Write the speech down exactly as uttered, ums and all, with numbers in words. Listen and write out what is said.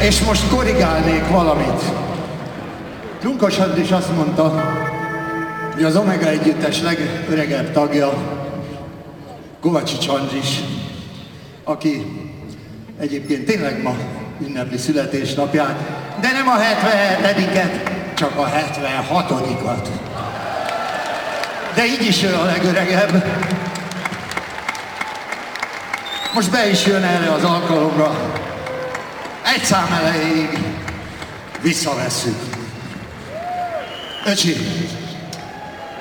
És most korrigálnék valamit. Lunkos Andris azt mondta, hogy az Omega együttes legöregebb tagja Kovacsics Andris, aki egyébként tényleg ma ünnepli születésnapját, de nem a hetvenhetediket, csak a hetvenhatodikat. De így is ő a legöregebb. Most be is jön erre az alkalomra. Egy szám elejéig visszavesszük. Öcsi,